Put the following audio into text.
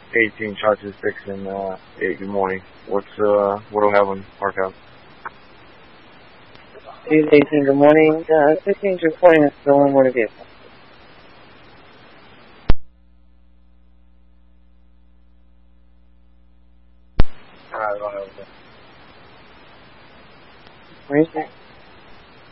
18 charges 6 and 8. Good morning. What do we have on archive? 18, good morning. 16's reporting a stolen motor vehicle. Alright, go ahead. Where is that?